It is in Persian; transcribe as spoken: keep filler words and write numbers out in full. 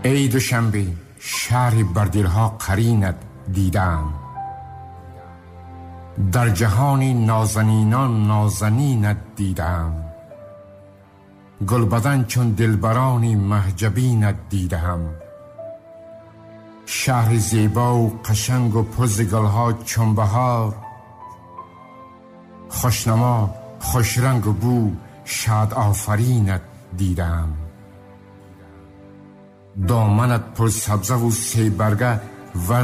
ای دوشنبه شهری بر دلها قرینت دیدم، در جهانی نازنینان نازنینت دیدم، گل بدن چون دلبرانی محجبینت دیدم، شهر زیبا و قشنگ و پر ز گلها چون بهار، خوشنما خوشرنگ و بو شاد آفرینت دیدم، دامنت پر سبزه و سی برگه و